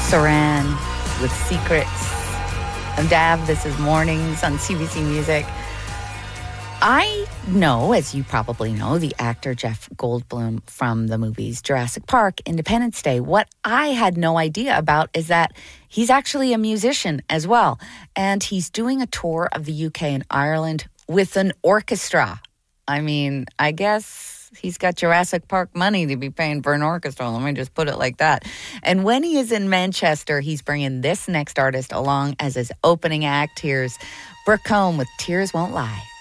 Saran with Secrets. I'm Dav. This is Mornings on CBC Music. I know, as you probably know, the actor Jeff Goldblum from the movies Jurassic Park, Independence Day. What I had no idea about is that he's actually a musician as well. And he's doing a tour of the UK and Ireland with an orchestra. I mean, I guess he's got Jurassic Park money to be paying for an orchestra. Let me just put it like that. And when he is in Manchester, he's bringing this next artist along as his opening act. Here's Brooke Combe with Tears Won't Lie.